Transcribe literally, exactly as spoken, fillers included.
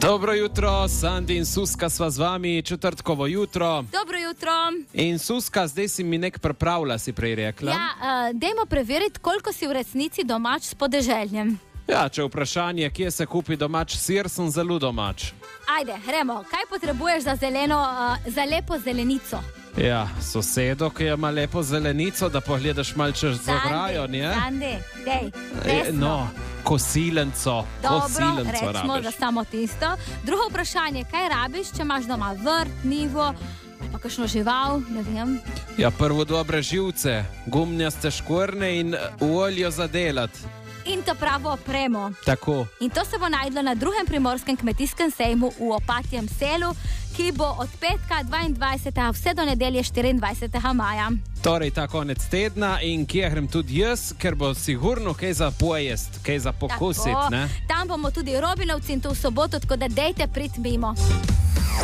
Dobro jutro, Sandi in Suska sva z vami, četrtkovo jutro. Dobro jutro. In Suska, zdaj si mi nek pripravila, si prej rekla. Ja, uh, dajmo preveriti, koliko si v resnici domač s podeželjem. Ja, če vprašanje, kje se kupi domač sir, sem zelo domač. Ajde, gremo. Kaj potrebuješ za zeleno, uh, za lepo zelenico? Ja, sosedo, ki ima lepo zelenico, da pogledaš mal čez zagrajo, nje? Sandi, dej, E, desno. no, kosilenco, Dobro, kosilenco rečemo, rabiš. da samo tisto. Drugo vprašanje, kaj rabiš, če imaš doma vrt, nivo, pa kakšno žival, ne vem. Ja, prvo dobre živce, gumnjaste škorne in v oljo zadelat. In to pravo opremo. Tako. In to se bo najdlo na drugem primorskem kmetijskem sejmu v Opatjem selu, ki bo od petka dvaindvajsetega vse do nedelje štiriindvajsetega maja. Torej, ta konec tedna in kje grem tudi jaz, ker bo sigurno kaj za pojest, kaj za pokusit, Tako, ne? tam bomo tudi Robinovci in to v soboto, tako da dejte prid mimo.